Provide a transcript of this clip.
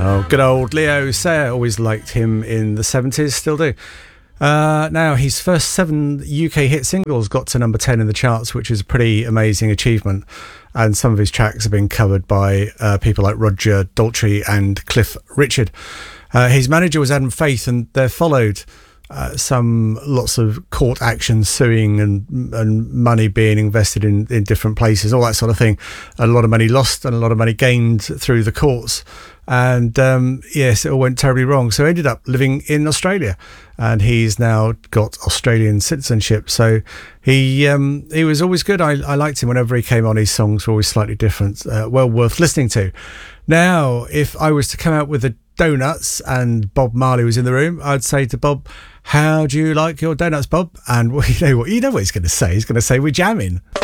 Oh, good old Leo Sayer. Always liked him in the 70s, still do. Now, his first 7 UK hit singles got to number 10 in the charts, which is a pretty amazing achievement. And some of his tracks have been covered by people like Roger Daltrey and Cliff Richard. His manager was Adam Faith, and there followed lots of court action, suing and money being invested in different places, all that sort of thing. A lot of money lost and a lot of money gained through the courts. And yes, it all went terribly wrong. So he ended up living in Australia, and he's now got Australian citizenship. So he was always good. I liked him whenever he came on. His songs were always slightly different. Well worth listening to. Now, if I was to come out with the donuts and Bob Marley was in the room, I'd say to Bob, "How do you like your donuts, Bob?" And you know what he's going to say? He's going to say, "We're jamming."